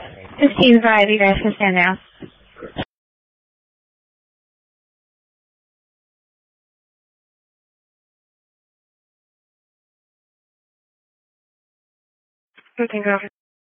15 by you guys can stand now. You can go.